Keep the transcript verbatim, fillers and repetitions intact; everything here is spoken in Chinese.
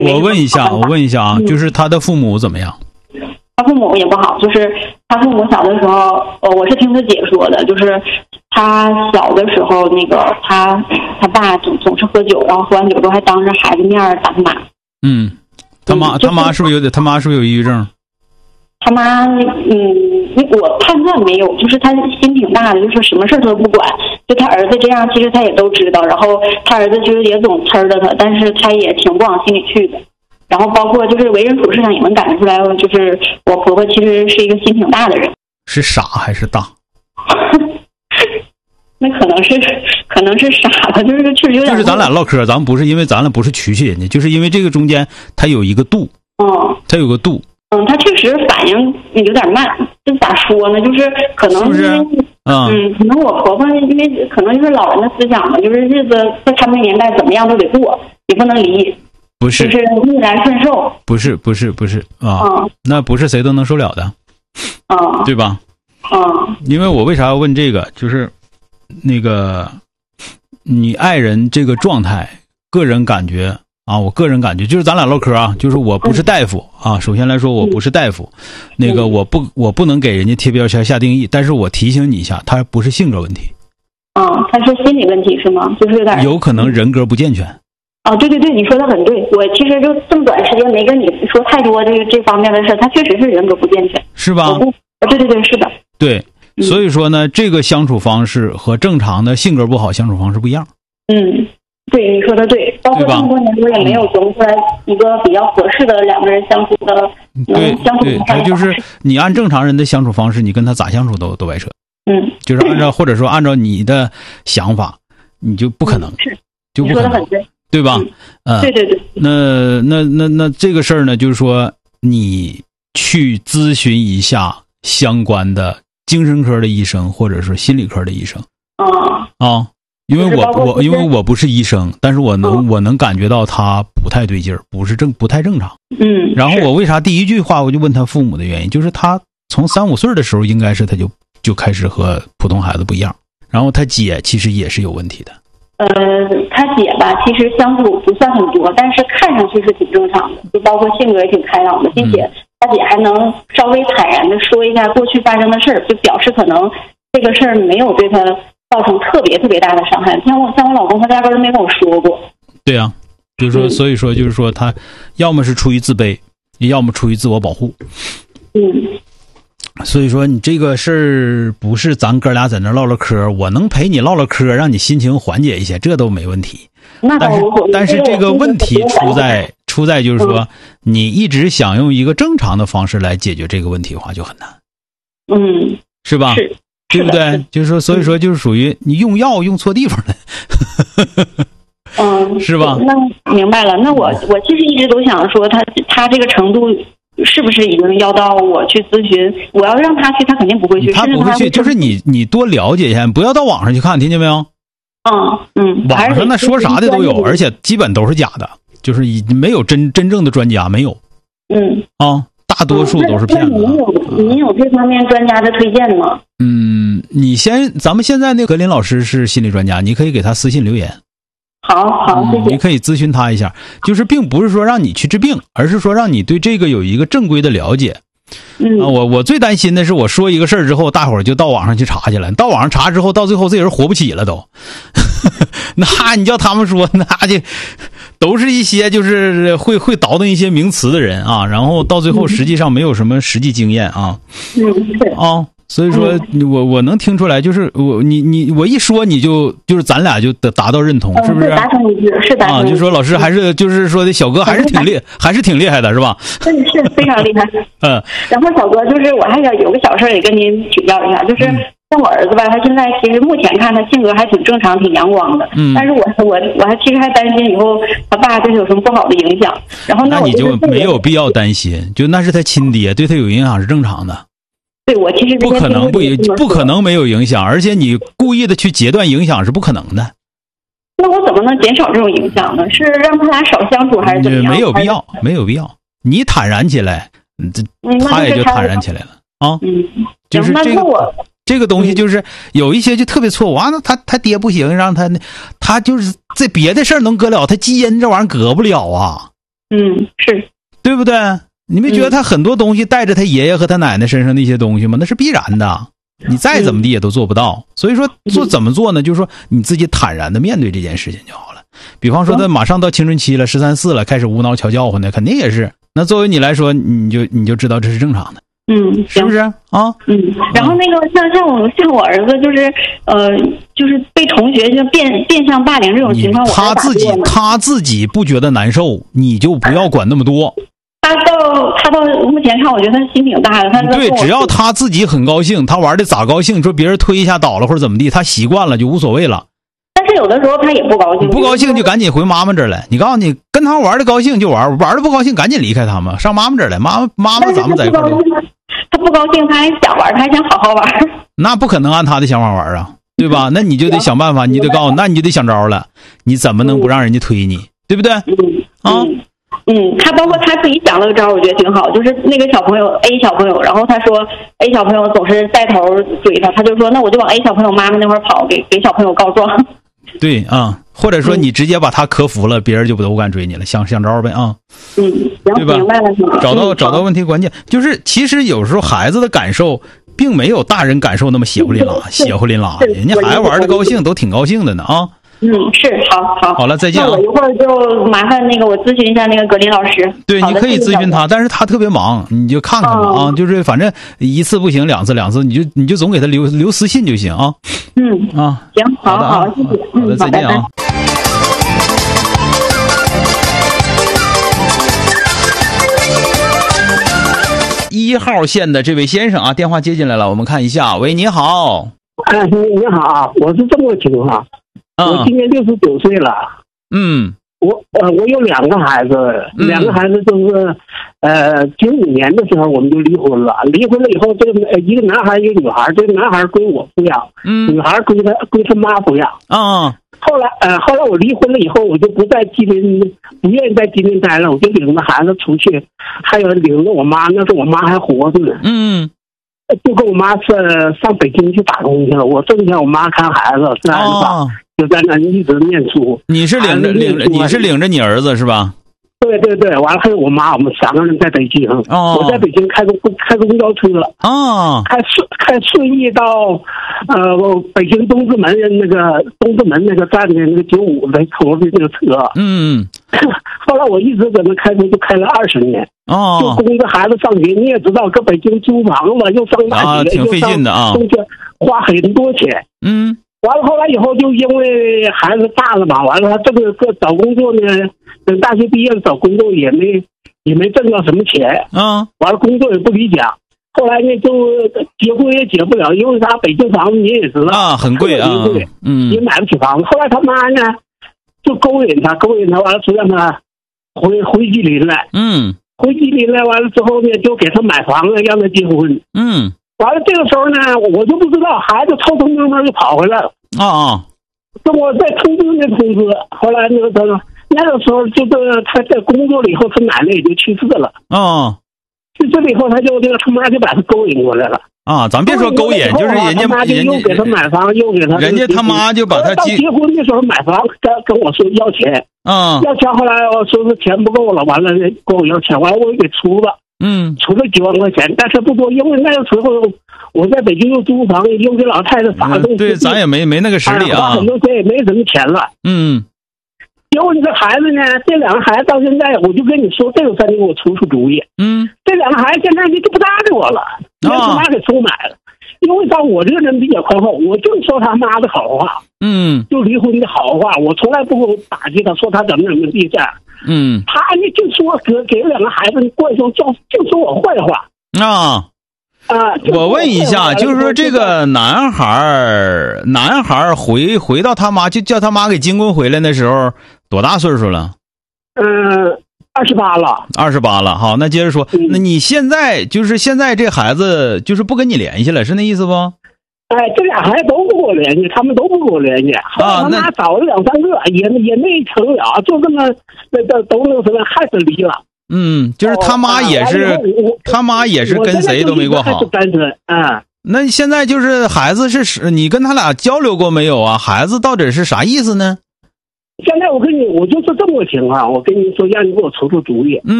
我问一下，我问一下啊，就是他的父母怎么样？ 他父母也不好，就是他父母小的时候，呃，我是听他姐说的，就是他小的时候，那个他他爸总总是喝酒，然后喝完酒之后还当着孩子面打他妈。嗯， 他妈他妈是不是有点？他妈是不是有抑郁症？ 他妈，嗯，我判断没有，就是他心挺大的，就是什么事儿都不管。就他儿子这样，其实他也都知道。然后他儿子就是也总呲着他，但是他也挺不往心里去的。然后包括就是为人处事上也能感觉出来，就是我婆婆其实是一个心挺大的人。 是傻还是大？ 那可能是可能是傻吧，就是确实有点。 就是咱俩唠嗑，咱们不是因为咱俩不是蛐蛐人家，就是因为这个中间它有一个度。 嗯。 它有个度。 嗯，他确实反应有点慢，这咋说呢？就是可能是不是？ 嗯，嗯可能我婆婆因为可能就是老人的思想嘛，就是日子在他们年代怎么样都得过，也不能离。 不是， 就是逆来顺受。 不是，不是，不是啊、 嗯， 那不是谁都能受了的， 嗯， 对吧？ 嗯， 因为我为啥要问这个，就是那个你爱人这个状态，个人感觉啊，我个人感觉就是咱俩唠嗑啊，就是我不是大夫啊，首先来说我不是大夫，那个我不我不能给人家贴标签下定义，但是我提醒你一下，他不是性格问题。 嗯，他是心理问题是吗？就是有点有可能人格不健全。 哦，对对对，你说的很对。我其实就这么短时间没跟你说太多这个这方面的事，他确实是人格不健全， 是吧？ 对对对，是的。 对，所以说呢，这个相处方式和正常的性格不好相处方式不一样。 嗯，对，你说的对。包括这么多年，我也没有琢磨出来一个比较合适的两个人相处的， 对相处对，他就是你按正常人的相处方式，你跟他咋相处都都白扯。 嗯， 就是按照或者说按照你的想法，你就不可能， 是就不可能。对吧？ 嗯，对对对。 那那那那这个事儿呢，就是说你去咨询一下相关的精神科的医生，或者是心理科的医生。 啊啊，因为我我因为我不是医生，但是我能我能感觉到他不太对劲儿，不是正不太正常。 嗯。 然后我为啥第一句话我就问他父母的原因，就是他从三五岁的时候，应该是他就就开始和普通孩子不一样。然后他姐其实也是有问题的。 呃，他姐吧，其实相处不算很多，但是看上去是挺正常的，就包括性格也挺开朗的，并且他姐还能稍微坦然的说一下过去发生的事儿，就表示可能这个事儿没有对他造成特别特别大的伤害。像我像我老公，他压根儿都没跟我说过。 对啊，就是说，所以说就是说，他要么是出于自卑，要么出于自我保护。 嗯。 所以说你这个事儿不是咱哥俩在那唠唠嗑，我能陪你唠唠嗑，让你心情缓解一些，这都没问题。但是但是这个问题出在出在就是说，你一直想用一个正常的方式来解决这个问题的话就很难。 嗯， 是吧？ 是， 对不对？就是说，所以说就是属于你用药用错地方了。 嗯， 是吧？ 那明白了。那我我其实一直都想说他他这个程度。是不是已经要到我去咨询？我要让他去，他肯定不会去。 他不会去，就是你你多了解一下，不要到网上去看，听见没有？ 嗯嗯， 网上那说啥的都有，而且基本都是假的，就是没有真真正的专家，没有。 嗯啊，大多数都是骗子。 您有您有这方面专家的推荐吗？ 嗯，你先，咱们现在那格林老师是心理专家，你可以给他私信留言。 好好，谢谢。 你可以咨询他一下，就是并不是说让你去治病，而是说让你对这个有一个正规的了解。 嗯， 啊，我我最担心的是，我说一个事儿之后，大伙儿就到网上去查去了，到网上查之后，到最后这人活不起了都。那你叫他们说，那就都是一些就是会会倒腾一些名词的人啊，然后到最后实际上没有什么实际经验啊。 嗯，是啊。所以说，我我能听出来，就是我你你我一说你就就是咱俩就得达到认同，是不是？ 达成一致，是达成一致。 啊，就说老师还是就是说的小哥还是挺厉还是挺厉害的，是吧？ 对，是非常厉害。 嗯。 然后小哥，就是我还想有个小事也跟您请教一下，就是像我儿子吧，他现在其实目前看他性格还挺正常、挺阳光的。嗯。但是我我我还其实还担心以后他爸对他有什么不好的影响。然后那你就没有必要担心，就那是他亲爹，对他有影响是正常的。 对，我其实不可能不不可能没有影响，而且你故意的去截断影响是不可能的。 那我怎么能减少这种影响呢？是让他俩少相处，还是怎么样？ 没有必要，没有必要。你坦然起来，这他也就坦然起来了啊。嗯，就是这个这个东西，就是有一些就特别错误啊。那他他爹不行，让他他就是这别的事儿能割了，他基因这玩意儿割不了啊。 嗯，是， 对不对？你没觉得他很多东西带着他爷爷和他奶奶身上的一些东西吗？那是必然的，你再怎么地也都做不到。所以说做怎么做呢？就是说你自己坦然的面对这件事情就好了。比方说他马上到青春期了，十三四了，开始无脑悄叫唤的，肯定也是。那作为你来说，你就你就知道这是正常的。 嗯， 是不是啊？ 嗯，然后那个像像我像我儿子就是呃就是被同学就变变相霸凌这种情况，我他自己他自己不觉得难受，你就不要管那么多。 他到他到目前看，我觉得他心挺大的。他对，只要他自己很高兴，他玩的咋高兴，说别人推一下倒了或者怎么地，他习惯了就无所谓了。 但是有的时候他也不高兴， 不高兴就赶紧回妈妈这儿来。你告诉你，跟他玩的高兴就玩，玩的不高兴赶紧离开他们，上妈妈这儿来。妈妈妈妈咱们在一块儿。 他不高兴，他还想玩，他还想好好玩。那不可能按他的想法玩啊，对吧？那你就得想办法，你得告诉，那你就得想招了。你怎么能不让人家推你，对不对？ 嗯啊。 嗯，他包括他自己想了个招，我觉得挺好。就是那个小朋友 A 小朋友，然后他说 A 小朋友总是带头追他，他就说那我就往 A 小朋友妈妈那块跑，给给小朋友告状。 对啊，或者说你直接把他克服了，别人就不都敢追你了，想想招呗啊。 嗯， 对吧？ 明白了， 找到找到问题关键就是其实有时候孩子的感受并没有大人感受那么血乎淋拉血乎淋拉的，人家孩子玩的高兴都挺高兴的呢啊。 嗯，是，好好好了，再见啊。 那我一会儿就麻烦那个我咨询一下那个格林老师。 对，你可以咨询他，但是他特别忙，你就看看吧、哦、啊，就是反正一次不行，两次两次，你就你就总给他留留私信就行啊。 嗯啊， 行，好好好，谢谢。 好的，再见啊。一号线的这位先生啊，电话接进来了，我们看一下。喂，你好。 哎，你好，我是这么个情况，嗯、我今年六十九岁了。 嗯， 我呃，我有两个孩子，嗯、两个孩子都是，呃，九五年的时候我们就离婚了。离婚了以后，这个呃一个男孩一个女孩，这个男孩归我抚养， 嗯， 女孩归他归他妈抚养。 啊。 后来呃，后来我离婚了以后，我就不在吉林，不愿意在吉林待了，我就领着孩子出去，还有领着我妈，那时候我妈还活着呢。 嗯。 就跟我妈是上北京去打工去了，我挣钱，我妈看孩子，是孩子吧，就在那一直念书。 你是领着领着，你是领着你儿子是吧？ 对对对，完了还有我妈，我们三个人在北京。 哦， 我在北京开公开公交车。 哦， 开顺开顺义到，呃，北京东直门那个东直门那个站的那个九五的头的那个车。 嗯。 后来我一直在那开车，就开了二十年。 哦。 就供着孩子上学，你也知道，搁北京租房子又上大学， 啊，挺费劲的啊， 中间花很多钱。 嗯。 完了，后来以后就因为孩子大了嘛，完了他这个个找工作呢，等大学毕业了找工作也没也没挣到什么钱， 啊， 完了工作也不理想，后来呢就结婚也结不了，因为啥北京房子你也知道啊，很贵啊，嗯， 也买不起房子。后来他妈呢就勾引他，勾引他，完了说让他回回吉林来， 嗯， 回吉林来，完了之后呢就给他买房子，让他结婚， 嗯。 完了，这个时候呢，我就不知道，孩子偷偷摸摸就跑回来了。 啊啊！ 跟我在通知那通知，后来那个他说，那个时候就是他在工作了以后，他奶奶也就去世了。 啊！ 去世了以后，他就这个他妈就把他勾引过来了。 啊，咱别说勾引，就是人家妈就又给他买房，又给他， 人家他妈就把他到结婚的时候买房，跟跟我说要钱。 啊！ 要钱，后来我说是钱不够了，完了跟我要钱，完了我给出了。 嗯， 出了几万块钱，但是不多，因为那个时候我在北京又租房，又给老太太打工、 嗯，对，咱也没没那个实力啊， 花很多钱也没什么钱了。 嗯， 结果你这孩子呢，这两个孩子到现在，我就跟你说，这个三你给我出出主意。 嗯， 这两个孩子现在就不搭理我了，让他妈给收买了。因为到我这个人比较宽厚，我就说他妈的好话， 嗯， 就离婚的好话，我从来不打击他，说他怎么怎么地这样。 嗯， 他呢就说给给两个孩子过来时候就就说我坏话啊啊！ 我问一下，就是说这个男孩男孩回回到他妈就叫他妈给金婚回来那时候多大岁数了？ 嗯，二十八了。 二十八了，好，那接着说，嗯、那你现在就是现在这孩子就是不跟你联系了，是那意思不？ 哎，这俩孩子都不跟我联系，他们都不跟我联系。后来他妈找了两三个，也也没成了，就这么那那都那什么，还是离了。 嗯，就是他妈也是，哦啊、他妈也是跟谁都没过好。 单纯啊。 那现在就是孩子是你跟他俩交流过没有啊？孩子到底是啥意思呢？ 现在我跟你，我就是这么个情况，我跟你说，让你给我出出主意。 嗯。